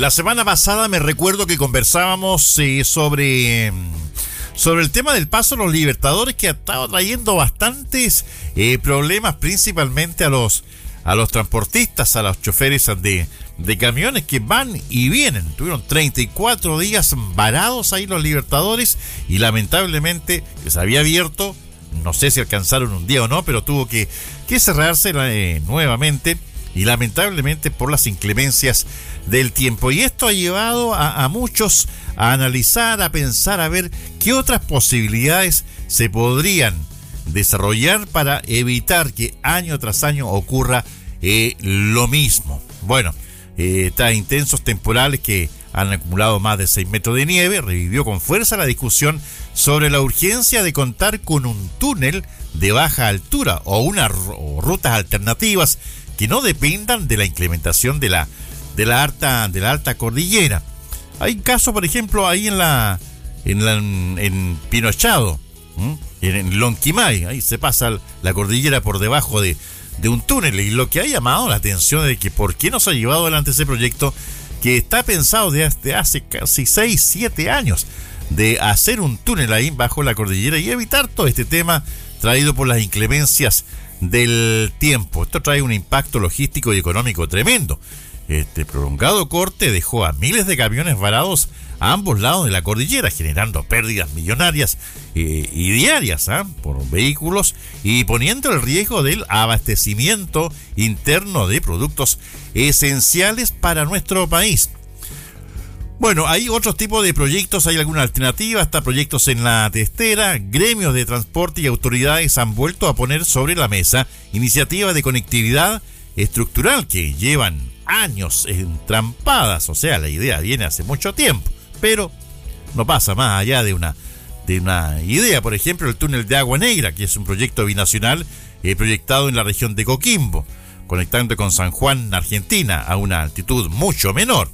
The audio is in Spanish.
La semana pasada me recuerdo que conversábamos sobre el tema del paso de los Libertadores, que ha estado trayendo bastantes problemas, principalmente a los transportistas, a los choferes de camiones que van y vienen. Tuvieron 34 días varados ahí los Libertadores y lamentablemente se había abierto, no sé si alcanzaron un día o no, pero tuvo que cerrarse nuevamente, y lamentablemente por las inclemencias del tiempo. Y esto ha llevado a muchos a analizar, a pensar, a ver qué otras posibilidades se podrían desarrollar para evitar que año tras año ocurra lo mismo. Bueno, tras intensos temporales que han acumulado más de 6 metros de nieve, revivió con fuerza la discusión sobre la urgencia de contar con un túnel de baja altura o rutas alternativas que no dependan de la incrementación de la alta cordillera. Hay casos, por ejemplo, ahí en Pinochado, en Lonquimay, ahí se pasa la cordillera por debajo de un túnel, y lo que ha llamado la atención es que por qué no se ha llevado adelante ese proyecto que está pensado desde hace casi 6-7 años de hacer un túnel ahí bajo la cordillera y evitar todo este tema traído por las inclemencias del tiempo. Esto trae un impacto logístico y económico tremendo. Este prolongado corte dejó a miles de camiones varados a ambos lados de la cordillera, generando pérdidas millonarias y diarias por vehículos, y poniendo el riesgo del abastecimiento interno de productos esenciales para nuestro país. Bueno, hay otros tipos de proyectos, hay alguna alternativa, hasta proyectos en la testera. Gremios de transporte y autoridades han vuelto a poner sobre la mesa iniciativas de conectividad estructural que llevan años entrampadas. O sea, la idea viene hace mucho tiempo, pero no pasa más allá de una idea. Por ejemplo, el túnel de Agua Negra, que es un proyecto binacional proyectado en la región de Coquimbo, conectando con San Juan, Argentina, a una altitud mucho menor.